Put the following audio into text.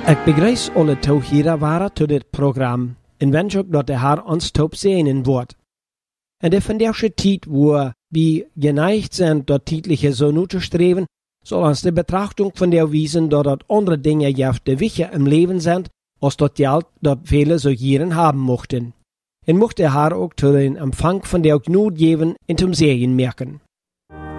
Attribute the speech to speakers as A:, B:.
A: Ik begrüße alle toehoorders tot dit programma en wens ook dat de Herr ons top segnen wordt. En de van deze tijd, wo wir geneigt sind, dat tijdliche zo nu te streven, soll uns de betrachtung von der wiesen, dat dat andere Dinge juist de wichtiger im Leben sind, als dat Geld, dat viele so gieren haben mochten. En mocht der Herr auch zu den Empfang von der Gnut geben und zum Segen merken.